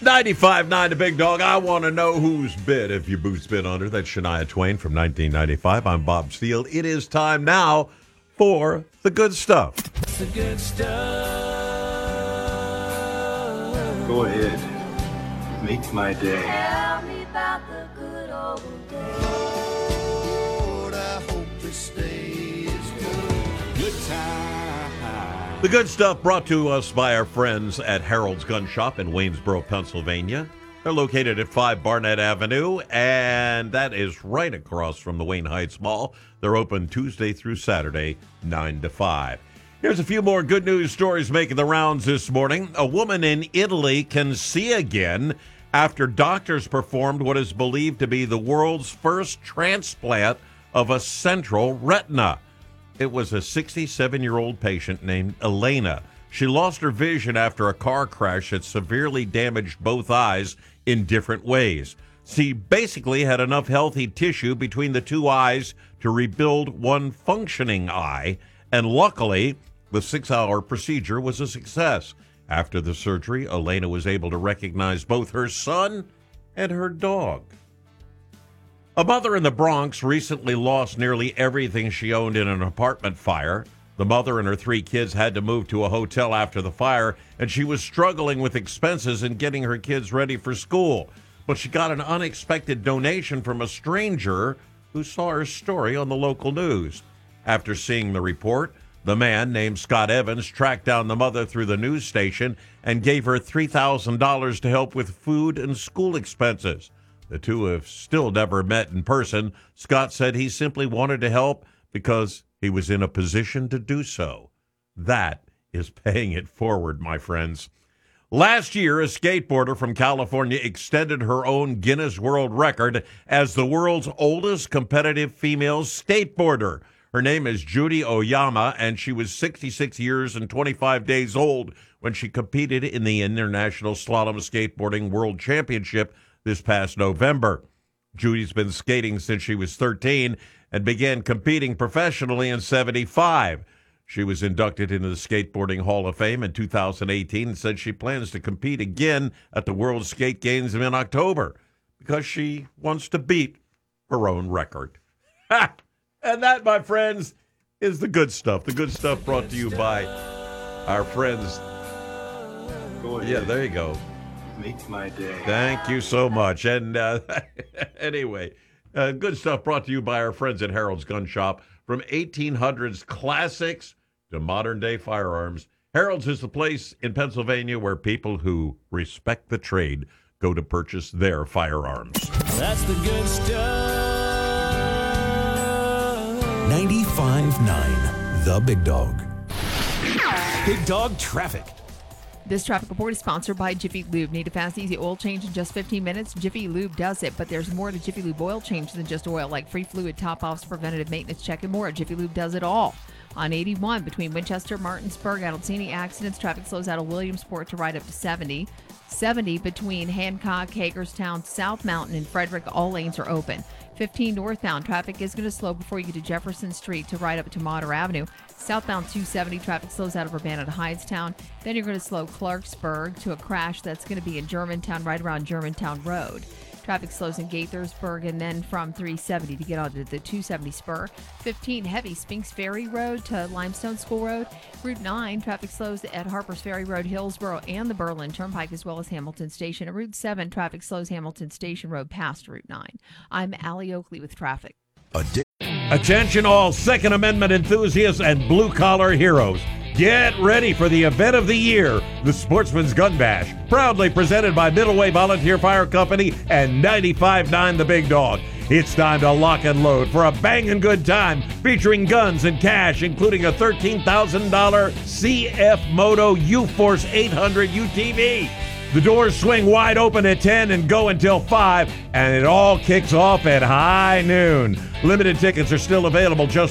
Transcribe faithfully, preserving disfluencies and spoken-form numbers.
ninety-five nine The Big Dog. I want to know who's bid if you boost bid under. That's Shania Twain from nineteen ninety-five. I'm Bob Steele. It is time now for the good stuff. The good stuff. Go ahead. Make my day. Tell me about the good old days. Lord, I hope this day is good. Good time. The good stuff brought to us by our friends at Harold's Gun Shop in Waynesboro, Pennsylvania. They're located at five Barnett Avenue, and that is right across from the Wayne Heights Mall. They're open Tuesday through Saturday, nine to five. Here's a few more good news stories making the rounds this morning. A woman in Italy can see again after doctors performed what is believed to be the world's first transplant of a central retina. It was a sixty-seven-year-old patient named Elena. She lost her vision after a car crash that severely damaged both eyes in different ways. She basically had enough healthy tissue between the two eyes to rebuild one functioning eye, and luckily, the six-hour procedure was a success. After the surgery, Elena was able to recognize both her son and her dog. A mother in the Bronx recently lost nearly everything she owned in an apartment fire. The mother and her three kids had to move to a hotel after the fire, and she was struggling with expenses and getting her kids ready for school. But she got an unexpected donation from a stranger who saw her story on the local news. After seeing the report, the man, named Scott Evans, tracked down the mother through the news station and gave her three thousand dollars to help with food and school expenses. The two have still never met in person. Scott said he simply wanted to help because he was in a position to do so. That is paying it forward, my friends. Last year, a skateboarder from California extended her own Guinness World Record as the world's oldest competitive female skateboarder. Her name is Judy Oyama, and she was sixty-six years and twenty-five days old when she competed in the International Slalom Skateboarding World Championship this past November. Judy's been skating since she was thirteen and began competing professionally in seventy-five. She was inducted into the Skateboarding Hall of Fame in two thousand eighteen and said she plans to compete again at the World Skate Games in October because she wants to beat her own record. Ha! And that, my friends, is the good stuff. The good stuff brought to you by our friends. Go ahead. Yeah, there you go. Make my day. Thank you so much. And uh, anyway, uh, good stuff brought to you by our friends at Harold's Gun Shop. From eighteen hundreds classics to modern-day firearms, Harold's is the place in Pennsylvania where people who respect the trade go to purchase their firearms. That's the good stuff. ninety-five nine The Big Dog. Big Dog Traffic. This traffic report is sponsored by Jiffy Lube. Need a fast, easy oil change in just fifteen minutes? Jiffy Lube does it, but there's more to Jiffy Lube oil change than just oil, like free fluid top-offs, preventative maintenance check, and more. Jiffy Lube does it all. On eighty-one, between Winchester, Martinsburg, I don't see any accidents. Traffic slows out of Williamsport to right up to seventy. seventy between Hancock, Hagerstown, South Mountain, and Frederick. All lanes are open. fifteen northbound, traffic is going to slow before you get to Jefferson Street to right up to Mater Avenue. Southbound two seventy, traffic slows out of Urbana to Hydestone. Then you're going to slow Clarksburg to a crash that's going to be in Germantown, right around Germantown Road. Traffic slows in Gaithersburg, and then from three seventy to get onto the two seventy spur. fifteen heavy Spinks Ferry Road to Limestone School Road. Route nine, traffic slows at Harpers Ferry Road, Hillsboro, and the Berlin Turnpike, as well as Hamilton Station. At Route seven, traffic slows Hamilton Station Road past Route nine. I'm Allie Oakley with traffic. Attention all Second Amendment enthusiasts and blue-collar heroes. Get ready for the event of the year, the Sportsman's Gun Bash, proudly presented by Middleway Volunteer Fire Company and ninety-five nine The Big Dog. It's time to lock and load for a banging good time featuring guns and cash, including a thirteen thousand dollars C F Moto U-Force eight hundred U T V. The doors swing wide open at ten and go until five, and it all kicks off at high noon. Limited tickets are still available just